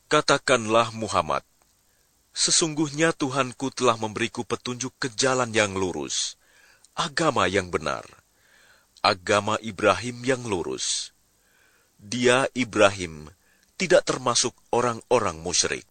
Katakanlah Muhammad, sesungguhnya Tuhanku telah memberiku petunjuk ke jalan yang lurus, agama yang benar, agama Ibrahim yang lurus. Dia, Ibrahim, tidak termasuk orang-orang musyrik.